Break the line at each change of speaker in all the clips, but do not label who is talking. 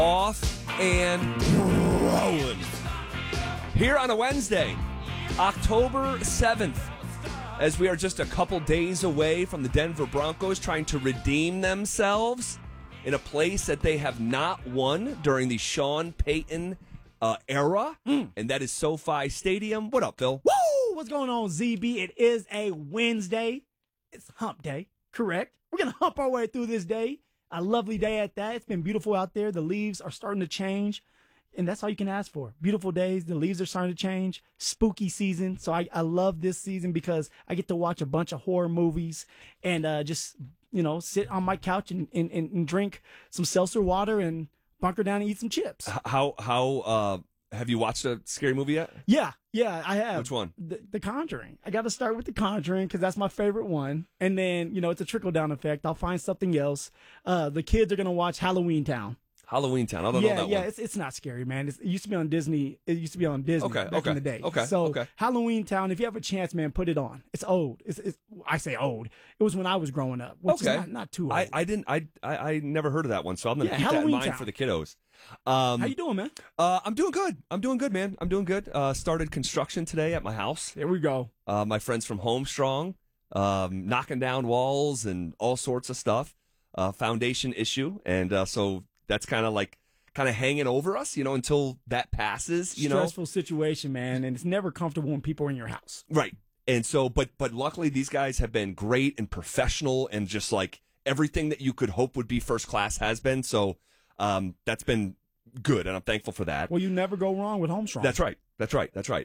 Off and rolling. Here on a Wednesday, October 7th, as we are just a couple days away from the Denver Broncos trying to redeem themselves in a place that they have not won during the Sean Payton era, and that is SoFi Stadium. What up, Phil?
Woo! What's going on, ZB? It is a Wednesday. It's hump day, correct? We're going to hump our way through this day. A lovely day at that. It's been beautiful out there. The leaves are starting to change, and that's all you can ask for. Beautiful days. The leaves are starting to change. Spooky season. So I love this season because I get to watch a bunch of horror movies and just, sit on my couch and drink some seltzer water and bunker down and eat some chips.
How have you watched a scary movie yet?
Yeah, I have.
Which one?
The Conjuring. I got to start with The Conjuring because that's my favorite one. And then, it's a trickle-down effect. I'll find something else. The kids are going to watch Halloween Town.
Halloween Town. I don't know that one.
Yeah, it's not scary, man. It used to be on Disney. It used to be on Disney back in the day.
Okay.
Halloween Town, if you have a chance, man, put it on. It's old. I say old. It was when I was growing up, which is not too old.
I never heard of that one, so I'm going to keep
Halloween
that in mind
Town.
for the kiddos.
How you doing, man?
I'm doing good, man. I'm doing good. Started construction today at my house.
There we go.
My friends from Homestrong, knocking down walls and all sorts of stuff. Foundation issue, and so that's kind of hanging over us, until that passes.
Stressful situation, man, and it's never comfortable when people are in your house.
Right. And so, but luckily these guys have been great and professional and just like everything that you could hope would be first class has been. So that's been good, and I'm thankful for that.
Well, you never go wrong with Homestrong.
That's right.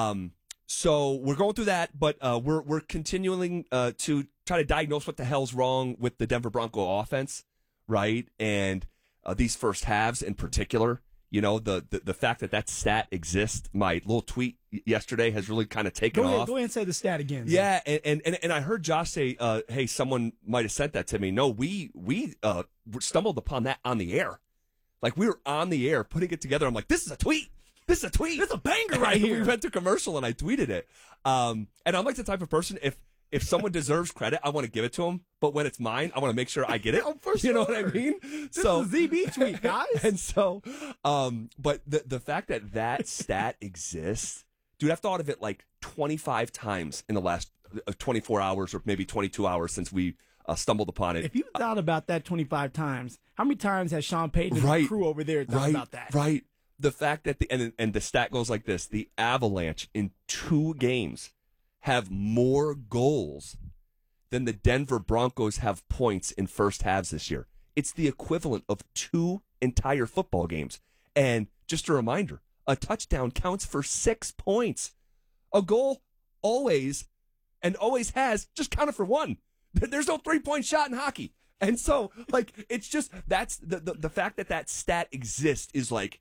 So we're going through that, but we're continuing to try to diagnose what the hell's wrong with the Denver Bronco offense, right? And these first halves in particular, the fact that stat exists. My little tweet yesterday has really kind of taken off.
Go ahead and say the stat again.
Yeah, and I heard Josh say, "Hey, someone might have sent that to me." No, we stumbled upon that on the air. Like we were on the air putting it together. I'm like, "This is a tweet. This is a tweet.
This is a banger right here."
We went to commercial and I tweeted it. And I'm like the type of person if someone deserves credit, I want to give it to them. But when it's mine, I want to make sure I get it. You know what I mean?
This is a ZB tweet, guys.
And so, but the fact that stat exists, dude, I've thought of it like 25 times in the last 24 hours or maybe 22 hours since we stumbled upon it.
If you thought about that 25 times, how many times has Sean Payton and the crew over there thought about that?
Right. The fact that and the stat goes like this: the Avalanche in 2 games have more goals than the Denver Broncos have points in first halves this year. It's the equivalent of 2 entire football games. And just a reminder, a touchdown counts for 6 points. A goal always has just counted for 1. There's no 3-point shot in hockey. And so, it's just, that's the fact that stat exists is like,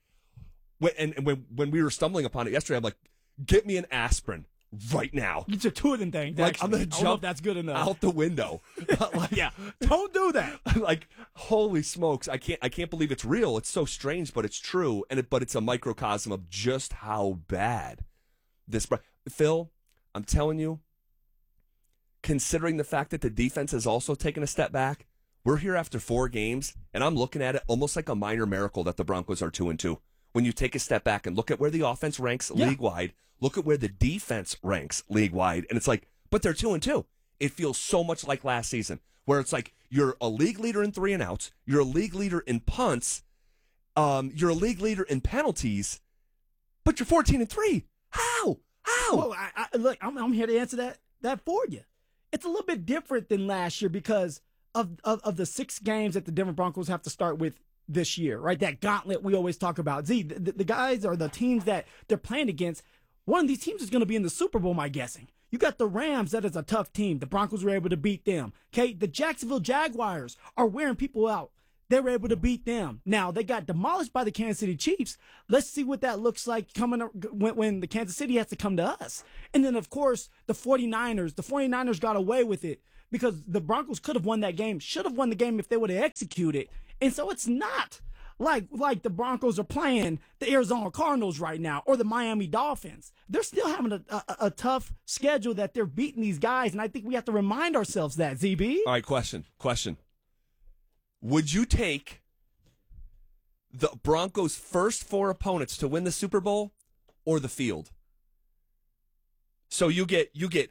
when we were stumbling upon it yesterday, I'm like, get me an aspirin right now.
It's a two-of-them thing.
I'm going to jump
that's good enough.
out the window.
Yeah, don't do that.
Holy smokes. I can't believe it's real. It's so strange, but it's true. But it's a microcosm of just how bad this. Phil, I'm telling you, considering the fact that the defense has also taken a step back, we're here after 4 games, and I'm looking at it almost like a minor miracle that the Broncos are 2-2. When you take a step back and look at where the offense ranks league-wide, look at where the defense ranks league-wide, and it's like, but they're 2-2. It feels so much like last season, where it's like you're a league leader in 3-and-outs, you're a league leader in punts, you're a league leader in penalties, but you're 14-3. How?
Well, look, I'm here to answer that for you. It's a little bit different than last year because of the 6 games that the Denver Broncos have to start with this year, right? That gauntlet we always talk about. The guys or the teams that they're playing against, one of these teams is going to be in the Super Bowl, my guessing. You got the Rams, that is a tough team. The Broncos were able to beat them. Okay, the Jacksonville Jaguars are wearing people out. They were able to beat them. Now, they got demolished by the Kansas City Chiefs. Let's see what that looks like coming when the Kansas City has to come to us. And then, of course, the 49ers. The 49ers got away with it because the Broncos could have won that game, should have won the game if they would have executed. And so it's not like the Broncos are playing the Arizona Cardinals right now or the Miami Dolphins. They're still having a tough schedule that they're beating these guys, and I think we have to remind ourselves that, ZB.
All right, question. Would you take the Broncos' first 4 opponents to win the Super Bowl or the field. So you get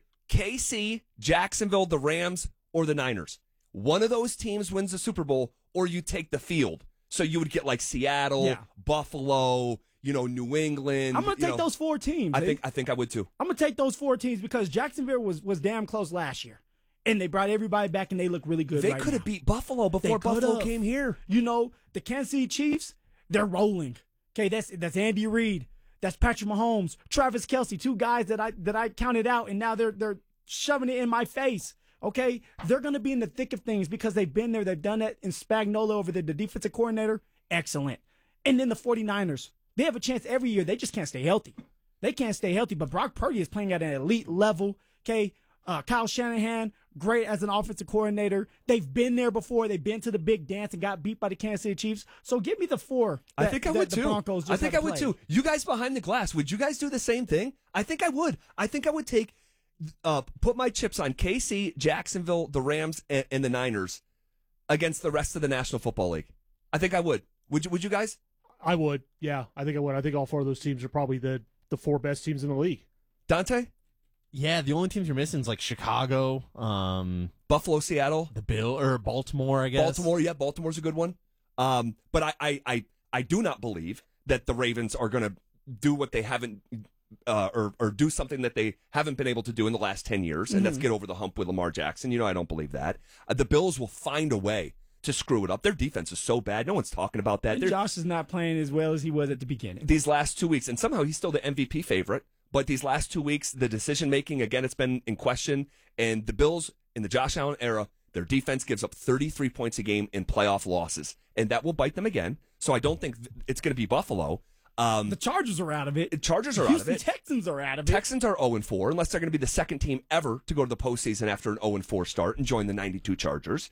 KC, Jacksonville, the Rams, or the Niners. One of those teams wins the Super Bowl, or you take the field. So you would get like Seattle, Buffalo, New England.
I'm going to take those 4 teams.
I think I would too.
I'm going to take those 4 teams because Jacksonville was damn close last year. And they brought everybody back, and they look really good
They could have beat Buffalo before Buffalo came here.
The Kansas City Chiefs, they're rolling. Okay, that's Andy Reid. That's Patrick Mahomes, Travis Kelce, 2 guys that I counted out, and now they're shoving it in my face. Okay, they're going to be in the thick of things because they've been there. They've done that in Spagnuolo over the defensive coordinator. Excellent. And then the 49ers, they have a chance every year. They just can't stay healthy. They can't stay healthy, but Brock Purdy is playing at an elite level. Okay, Kyle Shanahan, great as an offensive coordinator. They've been there before. They've been to the big dance and got beat by the Kansas City Chiefs. So give me the 4.
I think I would too.
Broncos
I think I would too. You guys behind the glass, would you guys do the same thing? I think I would. I think I would take, put my chips on KC, Jacksonville, the Rams, and the Niners against the rest of the National Football League. I think I would. Would you guys?
I would. Yeah, I think I would. I think all 4 of those teams are probably the 4 best teams in the league.
Dante?
Yeah, the only teams you're missing is like Chicago,
Buffalo, Seattle,
Baltimore, I guess.
Baltimore, yeah, Baltimore's a good one. But I do not believe that the Ravens are going to do what they haven't or do something that they haven't been able to do in the last 10 years, and that's get over the hump with Lamar Jackson. I don't believe that. The Bills will find a way to screw it up. Their defense is so bad. No one's talking about that.
Josh is not playing as well as he was at the beginning.
These last 2 weeks, and somehow he's still the MVP favorite. But these last 2 weeks, the decision-making, again, it's been in question. And the Bills, in the Josh Allen era, their defense gives up 33 points a game in playoff losses. And that will bite them again. So I don't think it's going to be Buffalo.
The Chargers are out of it.
Chargers are
Houston
out of it.
Texans are out of it.
Texans are 0-4, unless they're going to be the second team ever to go to the postseason after an 0-4 start and join the 92 Chargers.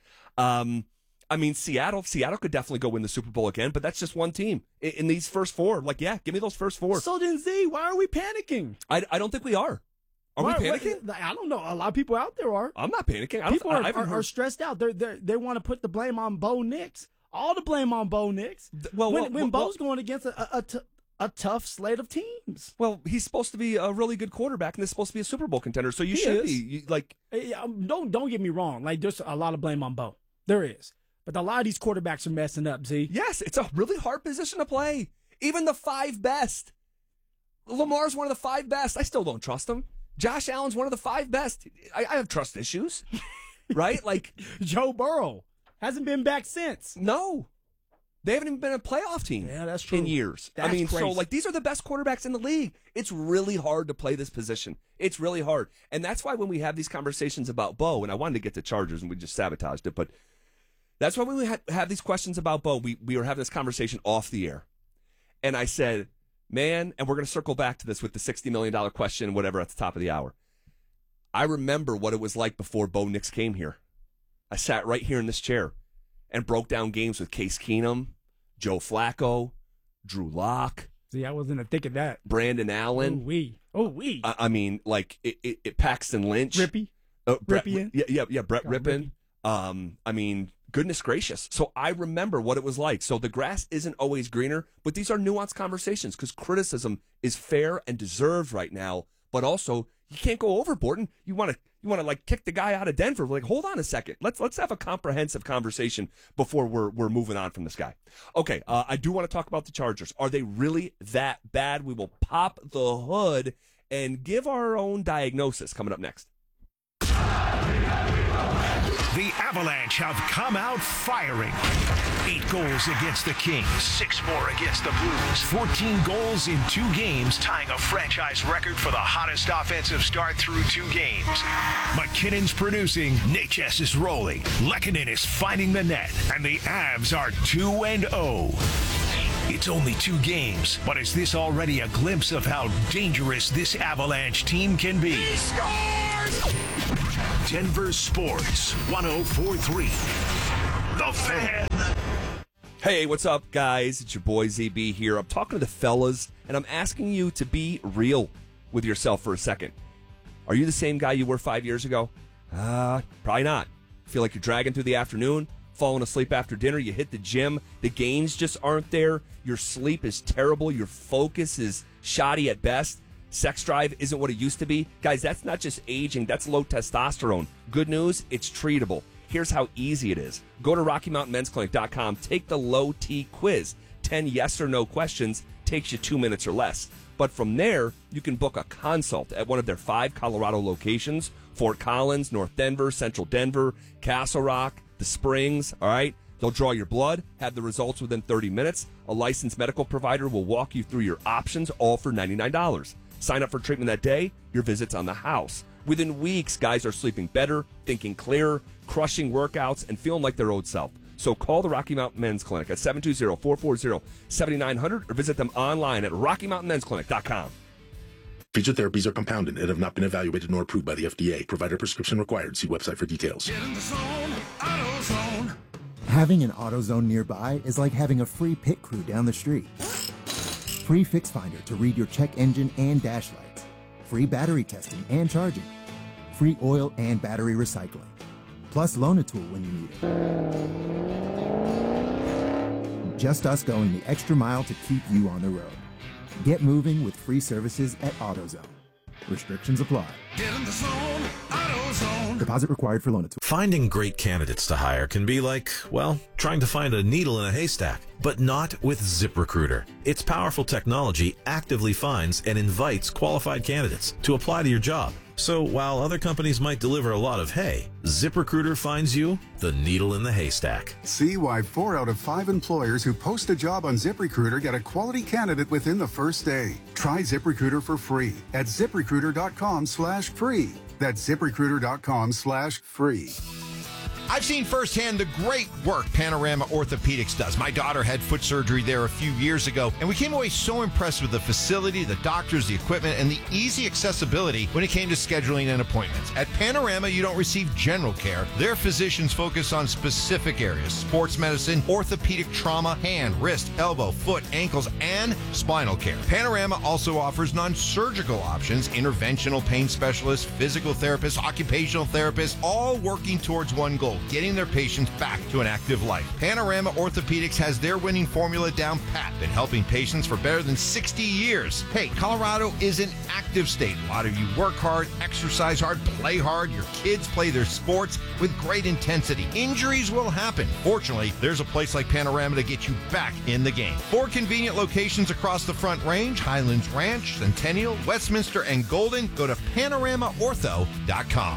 Seattle could definitely go win the Super Bowl again, but that's just one team in these first 4. Give me those first 4.
So then, Z, why are we panicking?
I don't think we are. Are we panicking?
I don't know. A lot of people out there are.
I'm not panicking.
People are stressed out. They want to put the blame on Bo Nix. All the blame on Bo Nix. When Bo's going against a tough slate of teams.
Well, he's supposed to be a really good quarterback, and this is supposed to be a Super Bowl contender. So you should be
Don't get me wrong. There's a lot of blame on Bo. There is. But a lot of these quarterbacks are messing up, Z.
Yes, it's a really hard position to play. Even the 5 best. Lamar's one of the 5 best. I still don't trust him. Josh Allen's one of the 5 best. I have trust issues, right?
Joe Burrow hasn't been back since.
No. They haven't even been a playoff team
that's true.
in years.
That's crazy.
So these are the best quarterbacks in the league. It's really hard to play this position. It's really hard. And that's why when we have these conversations about Bo, and I wanted to get to Chargers and we just sabotaged it, but that's why when we have these questions about Bo, we were having this conversation off the air. And I said, man, and we're going to circle back to this with the $60 million question, whatever, at the top of the hour. I remember what it was like before Bo Nix came here. I sat right here in this chair and broke down games with Case Keenum, Joe Flacco, Drew Lock.
See, I was in the thick of that.
Brandon Allen. Paxton Lynch.
Rippy.
Ripien. Yeah, Brett Rippin. Goodness gracious. So I remember what it was like. So the grass isn't always greener, but these are nuanced conversations because criticism is fair and deserved right now, but also you can't go overboard and you want to kick the guy out of Denver. Hold on a second. Let's have a comprehensive conversation before we're moving on from this guy. Okay, I do want to talk about the Chargers. Are they really that bad? We will pop the hood and give our own diagnosis coming up next.
The Avalanche have come out firing. 8 goals against the Kings, 6 more against the Blues, 14 goals in 2 games, tying a franchise record for the hottest offensive start through 2 games. McKinnon's producing, Natchez is rolling, Lehkonen is finding the net, and the Avs are 2-0. It's only 2 games, but is this already a glimpse of how dangerous this Avalanche team can be? He scores! Denver Sports 104.3. The Fan.
Hey, what's up, guys? It's your boy ZB here. I'm talking to the fellas, and I'm asking you to be real with yourself for a second. Are you the same guy you were 5 years ago? Probably not. Feel like you're dragging through the afternoon, falling asleep after dinner, you hit the gym, the gains just aren't there, your sleep is terrible, your focus is shoddy at best, sex drive isn't what it used to be. Guys, that's not just aging, that's low testosterone. Good news, it's treatable. Here's how easy it is. Go to RockyMountainMen'sClinic.com, take the low T quiz. 10 yes or no questions, takes you 2 minutes or less. But from there, you can book a consult at one of their 5 Colorado locations: Fort Collins, North Denver, Central Denver, Castle Rock, The Springs, all right? They'll draw your blood, have the results within 30 minutes. A licensed medical provider will walk you through your options, all for $99. Sign up for treatment that day, your visit's on the house. Within weeks, guys are sleeping better, thinking clearer, crushing workouts, and feeling like their old self. So call the Rocky Mountain Men's Clinic at 720-440-7900 or visit them online at RockyMountainMen'sClinic.com.
Featured therapies are compounded and have not been evaluated nor approved by the FDA. Provider prescription required. See website for details.
Get in the zone, AutoZone.
Having an AutoZone nearby is like having a free pit crew down the street. Free Fix Finder to read your check engine and dash lights. Free battery testing and charging. Free oil and battery recycling. Plus Loan-A-Tool when you need it. Just us going the extra mile to keep you on the road. Get moving with free services at AutoZone. Restrictions apply.
Get in the zone, AutoZone.
Deposit required for Loan-A-Tool.
Finding great candidates to hire can be like, well, trying to find a needle in a haystack, but not with ZipRecruiter. Its powerful technology actively finds and invites qualified candidates to apply to your job. So while other companies might deliver a lot of hay, ZipRecruiter finds you the needle in the haystack.
See why 4 out of 5 employers who post a job on ZipRecruiter get a quality candidate within the first day. Try ZipRecruiter for free at ZipRecruiter.com/free. That's ZipRecruiter.com/free.
I've seen firsthand the great work Panorama Orthopedics does. My daughter had foot surgery there a few years ago, and we came away so impressed with the facility, the doctors, the equipment, and the easy accessibility when it came to scheduling and appointments. At Panorama, you don't receive general care. Their physicians focus on specific areas: sports medicine, orthopedic trauma, hand, wrist, elbow, foot, ankles, and spinal care. Panorama also offers non-surgical options: interventional pain specialists, physical therapists, occupational therapists, all working towards one goal: getting their patients back to an active life. Panorama Orthopedics has their winning formula down pat, been helping patients for better than 60 years. Hey, Colorado is an active state. A lot of you work hard, exercise hard, play hard. Your kids play their sports with great intensity. Injuries will happen. Fortunately, there's a place like Panorama to get you back in the game. 4 convenient locations across the Front Range: Highlands Ranch, Centennial, Westminster, and Golden. Go to panoramaortho.com.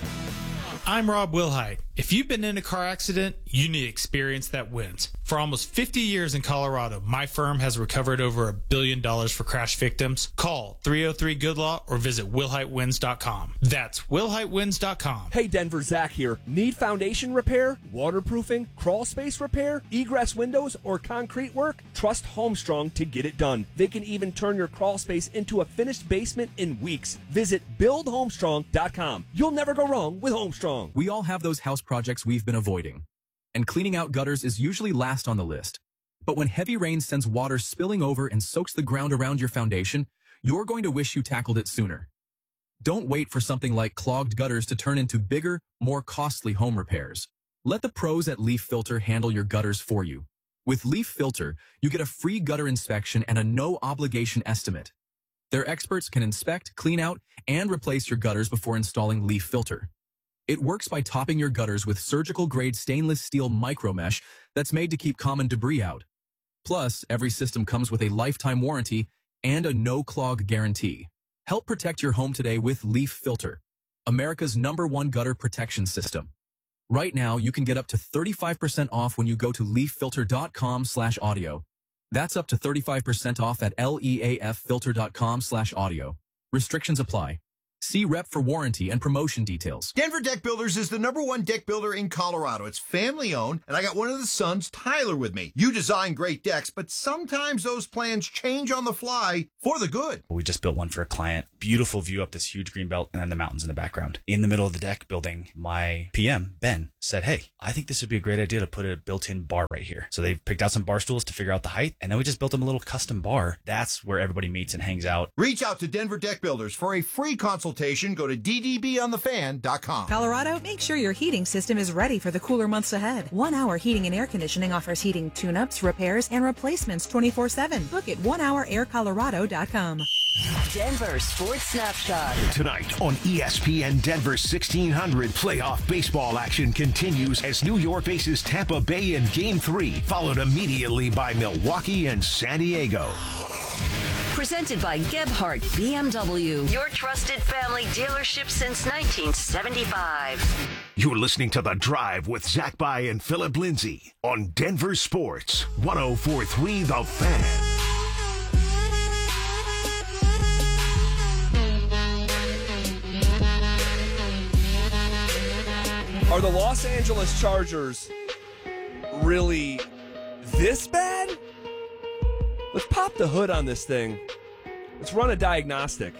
I'm Rob Wilhite. If you've been in a car accident, you need experience that wins. For almost 50 years in Colorado, my firm has recovered over $1 billion for crash victims. Call 303-GOOD-LAW or visit WilhiteWins.com. That's WilhiteWins.com.
Hey Denver, Zach here. Need foundation repair, waterproofing, crawl space repair, egress windows, or concrete work? Trust Homestrong to get it done. They can even turn your crawl space into a finished basement in weeks. Visit BuildHomestrong.com. You'll never go wrong with Homestrong.
We all have those house projects we've been avoiding, and cleaning out gutters is usually last on the list. But when heavy rain sends water spilling over and soaks the ground around your foundation, you're going to wish you tackled it sooner. Don't wait for something like clogged gutters to turn into bigger, more costly home repairs. Let the pros at Leaf Filter handle your gutters for you. With Leaf Filter, you get a free gutter inspection and a no-obligation estimate. Their experts can inspect, clean out, and replace your gutters before installing Leaf Filter. It works by topping your gutters with surgical-grade stainless steel micromesh that's made to keep common debris out. Plus, every system comes with a lifetime warranty and a no-clog guarantee. Help protect your home today with Leaf Filter, America's #1 gutter protection system. Right now, you can get up to 35% off when you go to leaffilter.com/audio. That's up to 35% off at leaffilter.com/audio. Restrictions apply. See rep for warranty and promotion details.
Denver Deck Builders is the #1 deck builder in Colorado. It's family owned, and I got one of the sons, Tyler, with me. You design great decks, but sometimes those plans change on the fly for the good.
We just built one for a client. Beautiful view up this huge green belt and then the mountains in the background. In the middle of the deck building, my PM, Ben, said, hey, I think this would be a great idea to put a built-in bar right here. So they picked out some bar stools to figure out the height, and then we just built them a little custom bar. That's where everybody meets and hangs out.
Reach out to Denver Deck Builders for a free consultation consultation, go to ddbonthefan.com.
Colorado, make sure your heating system is ready for the cooler months ahead. 1 Hour Heating and Air Conditioning offers heating tune-ups, repairs, and replacements 24/7. Book at onehouraircolorado.com.
Denver Sports Snapshot.
Tonight on ESPN Denver 1600, playoff baseball action continues as New York faces Tampa Bay in Game 3, followed immediately by Milwaukee and San Diego.
Presented by Gebhardt BMW, your trusted family dealership since 1975.
You're listening to The Drive with Zach By and Philip Lindsay on Denver Sports 104.3 The Fan.
Are the Los Angeles Chargers really this bad? Let's pop the hood on this thing. Let's run a diagnostic.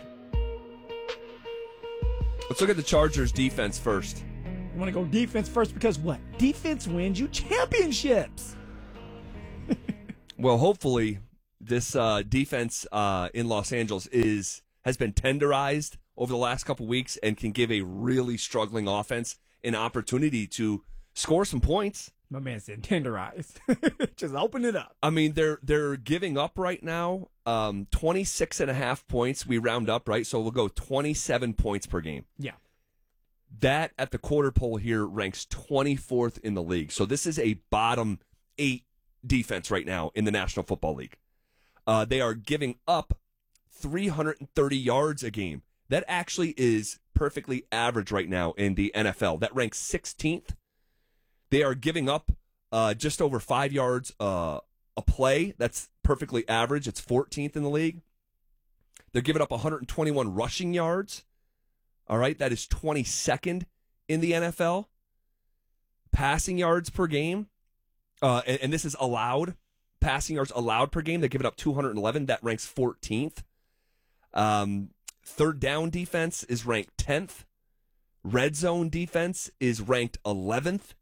Let's look at the Chargers defense first.
You want to go defense first because what? Defense wins you championships.
Well, hopefully this defense in Los Angeles has been tenderized over the last couple weeks and can give a really struggling offense an opportunity to score some points.
My man said tenderized. Just open it up.
I mean, they're giving up right now 26.5 points. We round up, right? So we'll go 27 points per game.
Yeah.
That, at the quarter poll here, ranks 24th in the league. So this is a bottom 8 defense right now in the National Football League. They are giving up 330 yards a game. That actually is perfectly average right now in the NFL. That ranks 16th. They are giving up just over 5 yards a play. That's perfectly average. It's 14th in the league. They're giving up 121 rushing yards. All right, that is 22nd in the NFL. Passing yards per game, and this is allowed. Passing yards allowed per game. They're giving up 211. That ranks 14th. Third down defense is ranked 10th. Red zone defense is ranked 11th.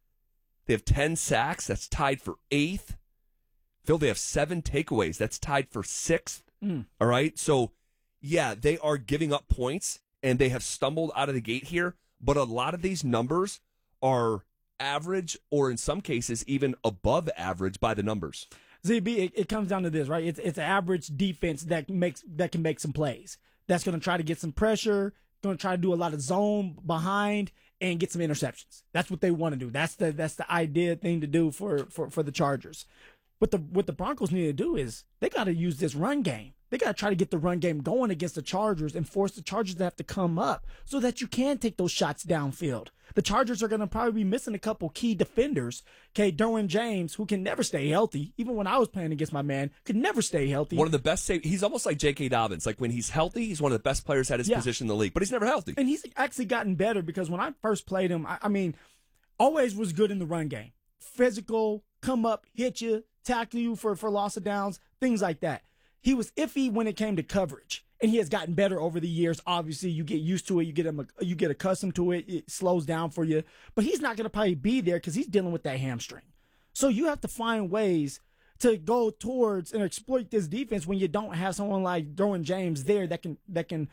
They have 10 sacks. That's tied for 8th. Phil, they have 7 takeaways. That's tied for 6th. All right. So, yeah, they are giving up points, and they have stumbled out of the gate here. But a lot of these numbers are average, or in some cases, even above average by the numbers.
ZB, it comes down to this, right? It's an average defense that can make some plays. That's going to try to get some pressure, going to try to do a lot of zone behind and get some interceptions. That's what they want to do. That's the idea thing to do for the Chargers. What the Broncos need to do is they got to use this run game. They got to try to get the run game going against the Chargers and force the Chargers to have to come up so that you can take those shots downfield. The Chargers are going to probably be missing a couple key defenders. Okay, Derwin James, who can never stay healthy. Even when I was playing against my man, could never stay healthy.
One of the best he's almost like J.K. Dobbins. Like when he's healthy, he's one of the best players at his position in the league, but he's never healthy.
And he's actually gotten better because when I first played him, I mean, always was good in the run game. Physical, come up, hit you, tackle you for loss of downs, things like that. He was iffy when it came to coverage, and he has gotten better over the years. Obviously, you get used to it, you get accustomed to it, it slows down for you. But he's not going to probably be there because he's dealing with that hamstring. So you have to find ways to go towards and exploit this defense when you don't have someone like Derwin James there that can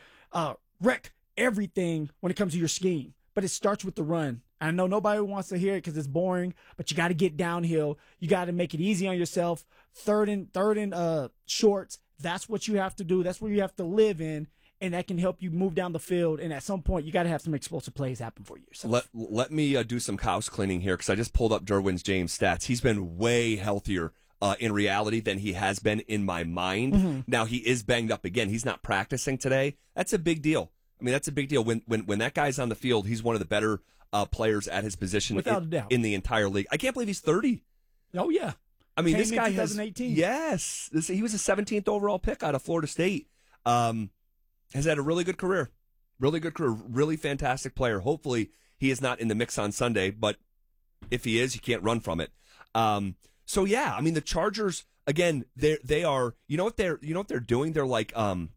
wreck everything when it comes to your scheme. But it starts with the run. I know nobody wants to hear it because it's boring, but you got to get downhill. You got to make it easy on yourself. Third and shorts. That's what you have to do. That's where you have to live in, and that can help you move down the field. And at some point, you got to have some explosive plays happen for you yourself.
Let me do some house cleaning here because I just pulled up Derwin James' stats. He's been way healthier in reality than he has been in my mind. Mm-hmm. Now he is banged up again. He's not practicing today. That's a big deal. I mean, that's a big deal. When that guy's on the field, he's one of the better players at his position
without a doubt
in the entire league. I can't believe he's 30.
Oh yeah.
I mean, this guy
2018.
He was a 17th overall pick out of Florida State. Has had a really good career, really fantastic player. Hopefully, he is not in the mix on Sunday, but if he is, you can't run from it. So yeah, I mean, the Chargers again. They are. You know what they're doing? They're like, the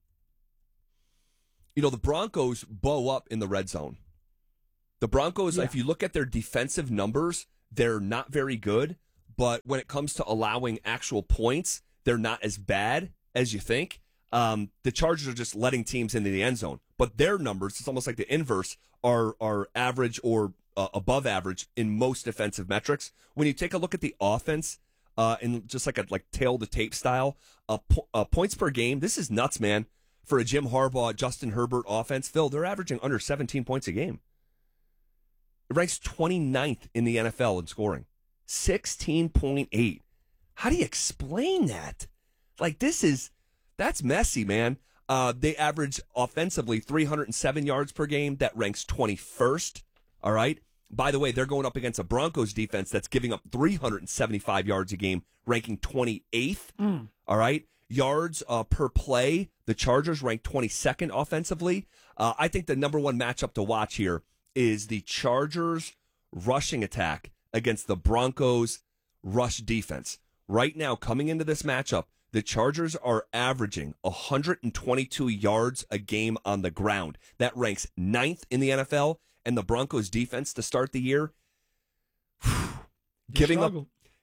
Broncos bow up in the red zone. The Broncos, if you look at their defensive numbers, they're not very good. But when it comes to allowing actual points, they're not as bad as you think. The Chargers are just letting teams into the end zone. But their numbers, it's almost like the inverse, are average or above average in most defensive metrics. When you take a look at the offense, in just like a tail to tape style, points per game, this is nuts, man. For a Jim Harbaugh, Justin Herbert offense, Phil, they're averaging under 17 points a game. It ranks 29th in the NFL in scoring. 16.8. How do you explain that? That's messy, man. They average offensively 307 yards per game. That ranks 21st. All right. By the way, they're going up against a Broncos defense that's giving up 375 yards a game, ranking 28th. All right. Yards per play, the Chargers rank 22nd offensively. I think the number one matchup to watch here is the Chargers rushing attack against the Broncos rush defense. Right now, coming into this matchup, the Chargers are averaging 122 yards a game on the ground. That ranks 9th in the NFL. And the Broncos defense to start the year, giving up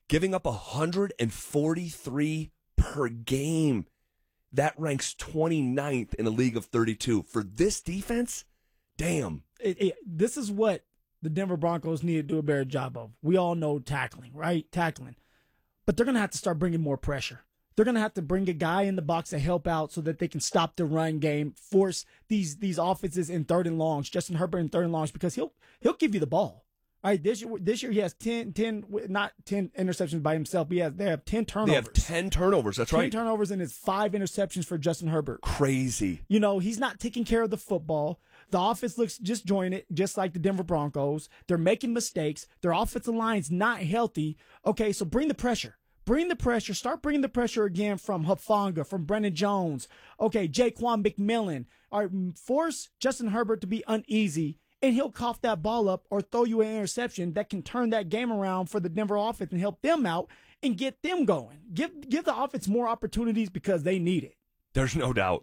143 per game. That ranks 29th in a league of 32. For this defense, damn.
This is what the Denver Broncos need to do a better job of. We all know tackling, right? Tackling. But they're going to have to start bringing more pressure. They're going to have to bring a guy in the box to help out so that they can stop the run game, force these offenses in third and longs, Justin Herbert in third and longs, because he'll give you the ball. All right, this year he has 10 not 10 interceptions by himself. They have 10 turnovers.
They have 10 turnovers, that's right.
10 turnovers and it's 5 interceptions for Justin Herbert.
Crazy.
He's not taking care of the football. The offense looks disjointed, just like the Denver Broncos. They're making mistakes. Their offensive line's not healthy. Okay, so bring the pressure. Bring the pressure. Start bringing the pressure again from Hufanga, from Brennan Jones. Okay, Jaquan McMillan. All right, force Justin Herbert to be uneasy, and he'll cough that ball up or throw you an interception that can turn that game around for the Denver offense and help them out and get them going. Give the offense more opportunities because they need it.
There's no doubt.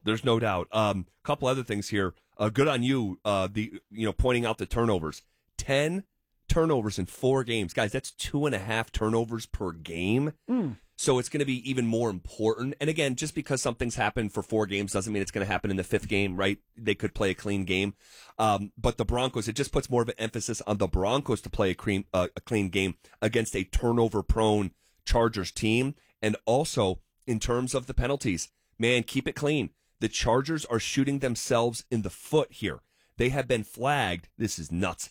Couple other things here. Good on you. Pointing out the turnovers. 10 turnovers in 4 games. Guys, that's 2.5 turnovers per game. So it's going to be even more important. And again, just because something's happened for 4 games doesn't mean it's going to happen in the 5th game, right? They could play a clean game. But the Broncos, it just puts more of an emphasis on the Broncos to play a clean game against a turnover-prone Chargers team. And also, in terms of the penalties, man, keep it clean. The Chargers are shooting themselves in the foot here. They have been flagged. This is nuts.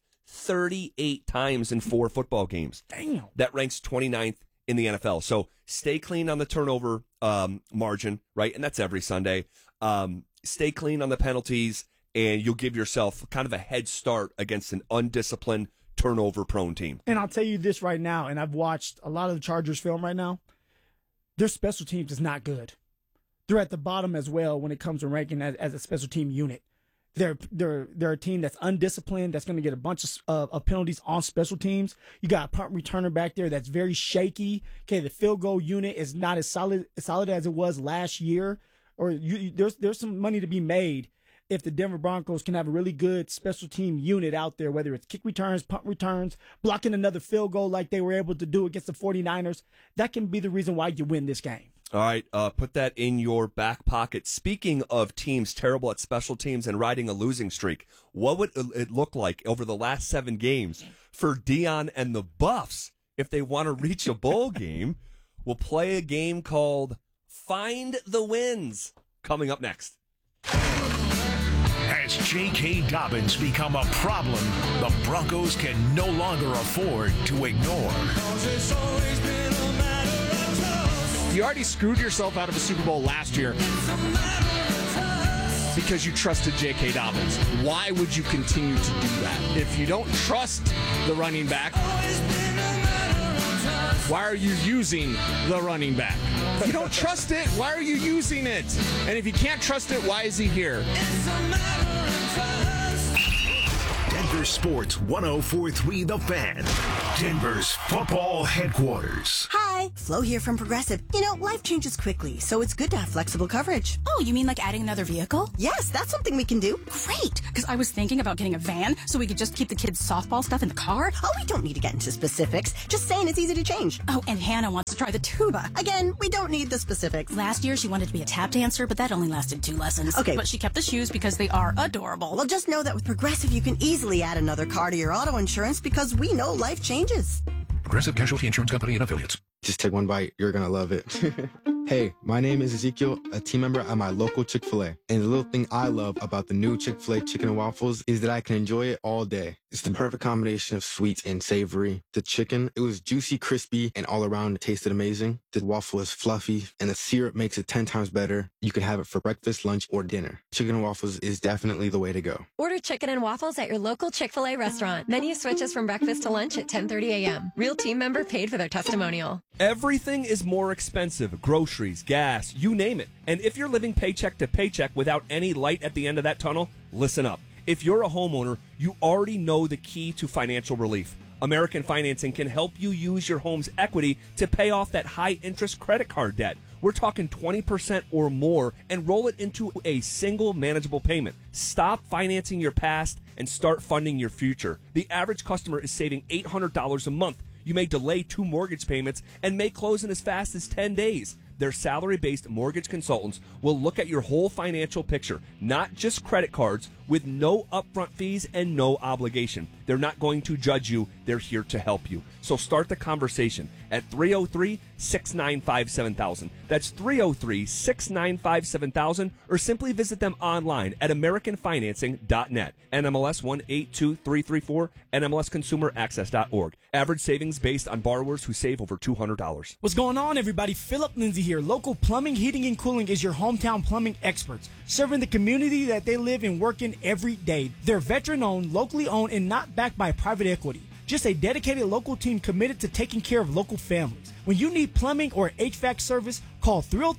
38 times in 4 football games.
Damn.
That ranks 29th in the NFL. So stay clean on the turnover margin, right? And that's every Sunday. Stay clean on the penalties, and you'll give yourself kind of a head start against an undisciplined, turnover-prone team.
And I'll tell you this right now, and I've watched a lot of the Chargers film right now. Their special teams is not good. They're at the bottom as well when it comes to ranking as a special team unit. They're a team that's undisciplined, that's going to get a bunch of penalties on special teams. You got a punt returner back there that's very shaky. Okay, the field goal unit is not as solid as it was last year. Or there's some money to be made if the Denver Broncos can have a really good special team unit out there, whether it's kick returns, punt returns, blocking another field goal like they were able to do against the 49ers. That can be the reason why you win this game.
All right, put that in your back pocket. Speaking of teams terrible at special teams and riding a losing streak, what would it look like over the last 7 games for Dion and the Buffs if they want to reach a bowl game? We'll play a game called Find the Wins coming up next.
Has J.K. Dobbins become a problem the Broncos can no longer afford to ignore?
You already screwed yourself out of a Super Bowl last year because you trusted J.K. Dobbins. Why would you continue to do that? If you don't trust the running back, why are you using the running back? If you don't trust it, why are you using it? And if you can't trust it, why is he here?
Denver Sports 104.3 The Fan, Denver's football headquarters.
Hi. Hi, Flo here from Progressive. You know, life changes quickly, so it's good to have flexible coverage.
Oh, you mean like adding another vehicle?
Yes, that's something we can do.
Great, because I was thinking about getting a van so we could just keep the kids' softball stuff in the car.
Oh, we don't need to get into specifics. Just saying it's easy to change.
Oh, and Hannah wants to try the tuba.
Again, we don't need the specifics.
Last year, she wanted to be a tap dancer, but that only lasted 2 lessons.
Okay.
But she kept the shoes because they are adorable.
Well, just know that with Progressive, you can easily add another car to your auto insurance because we know life changes.
Progressive Casualty Insurance Company and Affiliates.
Just take one bite. You're going to love it. Hey, my name is Ezekiel, a team member at my local Chick-fil-A. And the little thing I love about the new Chick-fil-A chicken and waffles is that I can enjoy it all day. It's the perfect combination of sweet and savory. The chicken, it was juicy, crispy, and all around it tasted amazing. The waffle is fluffy, and the syrup makes it 10 times better. You can have it for breakfast, lunch, or dinner. Chicken and waffles is definitely the way to go.
Order chicken and waffles at your local Chick-fil-A restaurant. Menu switches from breakfast to lunch at 10:30 a.m. Real team member paid for their testimonial.
Everything is more expensive. Groceries, gas, you name it. And if you're living paycheck to paycheck without any light at the end of that tunnel, listen up. If you're a homeowner, you already know the key to financial relief. American Financing can help you use your home's equity to pay off that high-interest credit card debt. We're talking 20% or more, and roll it into a single manageable payment. Stop financing your past and start funding your future. The average customer is saving $800 a month. You may delay 2 mortgage payments and may close in as fast as 10 days. Their salary-based mortgage consultants will look at your whole financial picture, not just credit cards, with no upfront fees and no obligation. They're not going to judge you. They're here to help you. So start the conversation at 303-695-7000. That's 303-695-7000, or simply visit them online at AmericanFinancing.net. NMLS 182334, NMLSConsumerAccess.org. Average savings based on borrowers who save over $200.
What's going on, everybody? Philip Lindsay here. Local Plumbing, Heating, and Cooling is your hometown plumbing experts, serving the community that they live and work in every day. They're veteran-owned, locally owned, and not backed by private equity. Just a dedicated local team committed to taking care of local families. When you need plumbing or HVAC service, call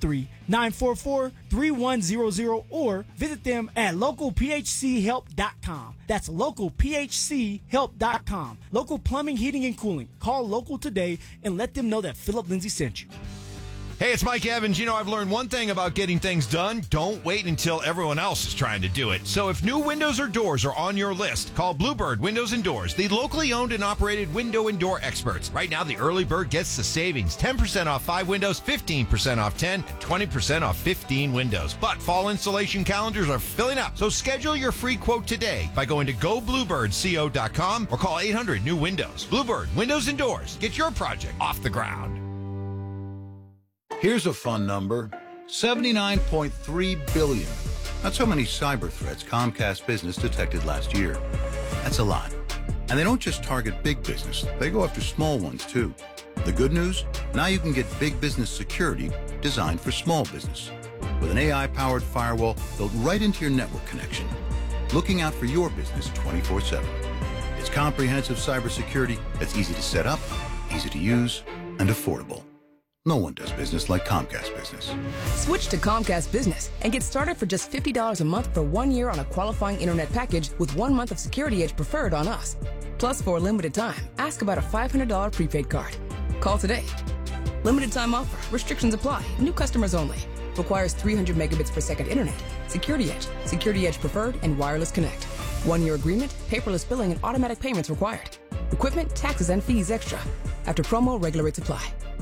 303-944-3100 or visit them at localphchelp.com. That's localphchelp.com. Local Plumbing, Heating, and Cooling. Call local today and let them know that Philip Lindsay sent you.
Hey, it's Mike Evans. You know, I've learned one thing about getting things done. Don't wait until everyone else is trying to do it. So if new windows or doors are on your list, call Bluebird Windows and Doors, the locally owned and operated window and door experts. Right now, the early bird gets the savings. 10% off 5 windows, 15% off 10, and 20% off 15 windows. But fall installation calendars are filling up. So schedule your free quote today by going to gobluebirdco.com or call 800-NEW-WINDOWS. Bluebird Windows and Doors. Get your project off the ground.
Here's a fun number, 79.3 billion. That's how many cyber threats Comcast Business detected last year. That's a lot. And they don't just target big business, they go after small ones too. The good news? Now you can get big business security designed for small business. With an AI-powered firewall built right into your network connection, looking out for your business 24/7. It's comprehensive cybersecurity that's easy to set up, easy to use, and affordable. No one does business like Comcast Business.
Switch to Comcast Business and get started for just $50 a month for 1 year on a qualifying internet package with 1 month of Security Edge preferred on us. Plus, for a limited time, ask about a $500 prepaid card. Call today. Limited time offer. Restrictions apply. New customers only. Requires 300 megabits per second internet. Security Edge. Security Edge preferred and wireless connect. 1 year agreement, paperless billing, and automatic payments required. Equipment, taxes, and fees extra. After promo, regular rates apply.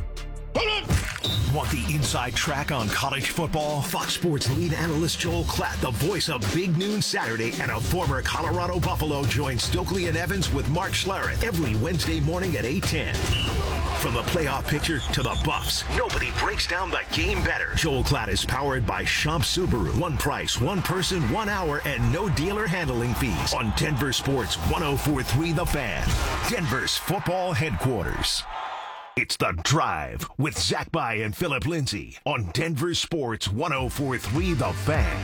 Want the inside track on college football? Fox Sports lead analyst Joel Klatt, the voice of Big Noon Saturday, and a former Colorado Buffalo, joins Stokely and Evans with Mark Schlereth every Wednesday morning at 8:10. From the playoff picture to the Buffs, nobody breaks down the game better. Joel Klatt is powered by Schomp Subaru. One price, one person, 1 hour, and no dealer handling fees. On Denver Sports 104.3 The Fan, Denver's football headquarters. It's The Drive with Zach By and Philip Lindsay on Denver Sports 104.3 The Fan.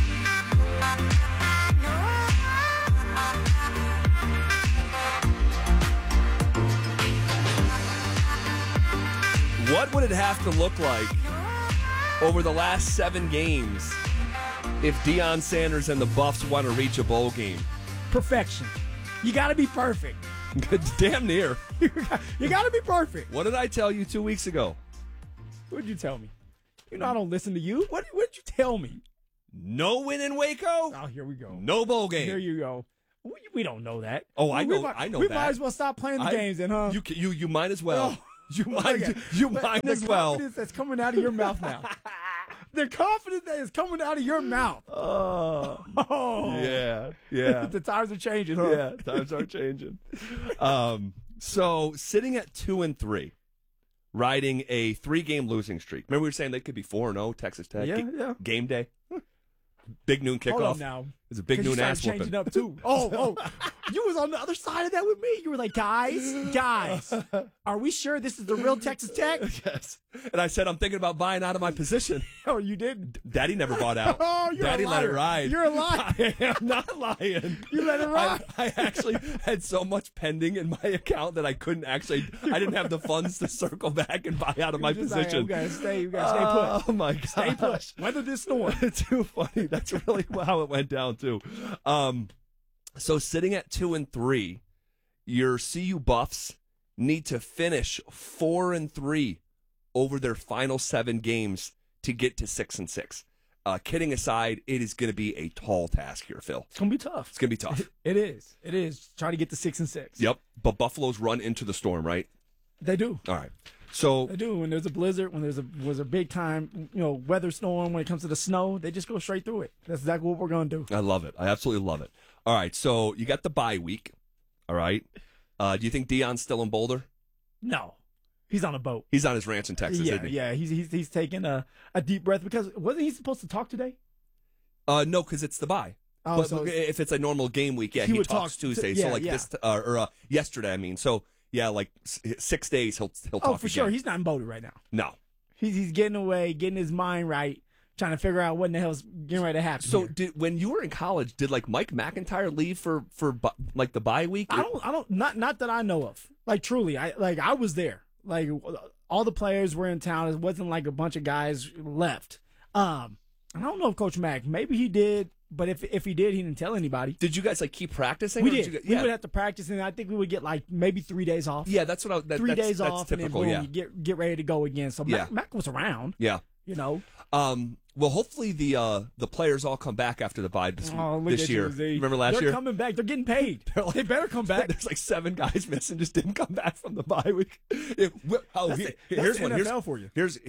What would it have to look like over the last 7 games if Deion Sanders and the Buffs want to reach a bowl game?
Perfection. You got to be perfect.
Damn near.
You got to be perfect.
What did I tell you 2 weeks ago?
What did you tell me? You know I don't listen to you. What did you tell me?
No win in Waco.
Oh, here we go.
No bowl game.
Here you go. We don't know that.
Oh, I know that.
We might as well stop playing the games then, huh?
You might as well. You might as
The
well.
confidence that's coming out of your mouth now. The confidence that is coming out of your mouth. Oh.
Yeah.
The times are changing, huh?
Yeah, times are changing. So sitting at 2-3, riding a 3-game losing streak. Remember we were saying they could be 4-0, Texas Tech?
Yeah.
Game day. Big noon kickoff.
Hold on now.
It's a big noon ass
changing
whooping.
up too. Oh, you was on the other side of that with me. You were like, guys, are we sure this is the real Texas Tech?
Yes. And I said I'm thinking about buying out of my position.
Oh, you did?
Daddy never bought out.
Oh, you're
Daddy
a liar.
let it ride.
You're a liar.
I am not lying.
You let it ride.
I actually had so much pending in my account that I couldn't actually. I didn't have the funds to circle back and buy out of my position.
You gotta stay put.
Oh my gosh.
Stay put. Weather this storm.
Too funny. That's really how it went down too. So sitting at 2-3, your CU Buffs need to finish 4-3 over their final 7 games to get to 6-6. Kidding aside, it is going to be a tall task here, Phil.
It's gonna be tough.
It's going to be tough.
It is. It is. Trying to get to 6-6.
Yep. But Buffalo's run into the storm, right?
They do.
All right. So
they do. When there's a blizzard, when was a big time, weather storm, when it comes to the snow, they just go straight through it. That's exactly what we're going to do.
I love it. I absolutely love it. All right. So you got the bye week. All right. Do you think Deion's still in Boulder?
No. He's on a boat.
He's on his ranch in Texas, isn't he?
Yeah. He's taking a deep breath because wasn't he supposed to talk today?
No, because it's the bye.
Oh,
but
so
if it's a normal game week, yeah,
he
he
would
talks
talk
Tuesday.
to-
so
yeah,
like
yeah.
this, yesterday, I mean. So yeah, like 6 days he'll talk.
Oh, for sure.
again.
He's not in Boulder right now.
No.
He's getting away, getting his mind right, trying to figure out what in the hell's getting ready to happen.
So
here.
when you were in college, did like Mike McIntyre leave for like the bye week?
I don't not that I know of. Like truly, I was there. Like all the players were in town. It wasn't like a bunch of guys left. I don't know if Coach Mack, maybe he did, but if he did, he didn't tell anybody.
Did you guys like keep practicing?
We
or
did.
you guys-
We
yeah.
would have to practice, and I think we would get like maybe 3 days off.
Yeah, that's what I.
3 days
that's
off,
typical,
and then
yeah.
boom, you get ready to go again. So
Yeah.
Mac was around.
Yeah.
You know.
Well, hopefully the players all come back after the bye this year. Remember last
They're
year?
coming back. They're getting paid. They better come back.
There's like 7 guys missing, just didn't come back from the bye week. Here's
That's
one.
NFL for you.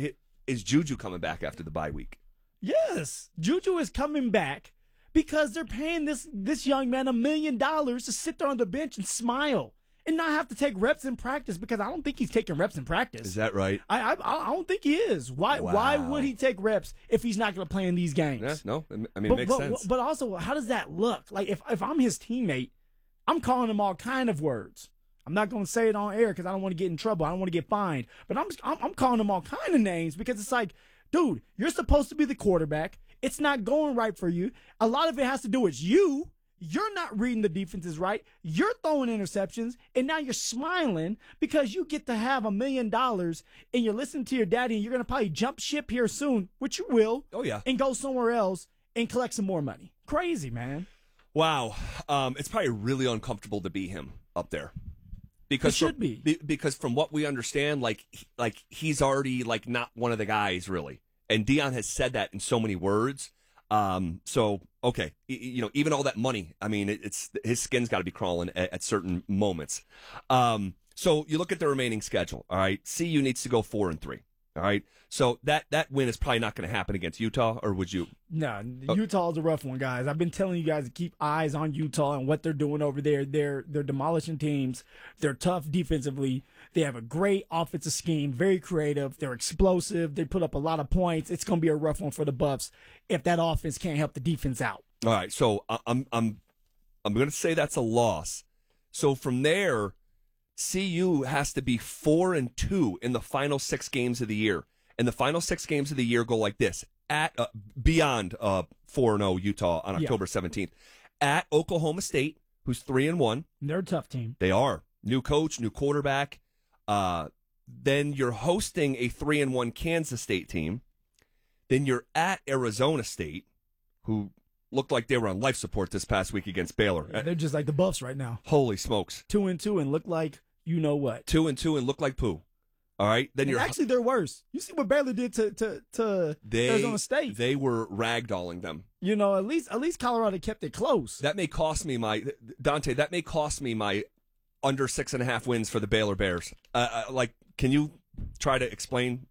Is Juju coming back after the bye week?
Yes, Juju is coming back because they're paying this young man $1 million to sit there on the bench and smile and not have to take reps in practice because I don't think he's taking reps in practice.
Is that right?
I don't think he is. Why would he take reps if he's not going to play in these games?
Yeah, no, I mean, it makes sense.
But also, how does that look? Like if I'm his teammate, I'm calling him all kind of words. I'm not going to say it on air because I don't want to get in trouble. I don't want to get fined. But I'm calling him all kind of names because it's like, dude, you're supposed to be the quarterback. It's not going right for you. A lot of it has to do with you. You're not reading the defenses right. You're throwing interceptions, and now you're smiling because you get to have $1 million, and you're listening to your daddy, and you're going to probably jump ship here soon, which you will.
Oh, yeah.
And go somewhere else and collect some more money. Crazy, man.
Wow. It's probably really uncomfortable to be him up there. Because
It should be.
Because from what we understand, like he's already like not one of the guys really. And Deion has said that in so many words. So okay, even all that money. I mean, it's his skin's got to be crawling at certain moments. So you look at the remaining schedule. All right, CU needs to go 4-3. All right, so that win is probably not going to happen against Utah, or would you?
No, Utah's a rough one, guys. I've been telling you guys to keep eyes on Utah and what they're doing over there. They're demolishing teams. They're tough defensively. They have a great offensive scheme, very creative. They're explosive. They put up a lot of points. It's going to be a rough one for the Buffs if that offense can't help the defense out.
All right, so I'm going to say that's a loss. So from there, CU has to be 4-2 in the final 6 games of the year, and the final 6 games of the year go like this: at beyond 4-0 Utah on October 17th, at Oklahoma State, who's 3-1.
They're a tough team.
They are new coach, new quarterback. Then you're hosting a 3-1 Kansas State team. Then you're at Arizona State, who looked like they were on life support this past week against Baylor.
Yeah, they're just like the Buffs right now.
Holy smokes.
2-2 and look like you know what.
2-2 and look like poo. All right? Then you're
actually, they're worse. You see what Baylor did to Arizona State.
They were ragdolling them.
You know, at least Colorado kept it close.
That may cost me my under 6.5 wins for the Baylor Bears. Can you try to explain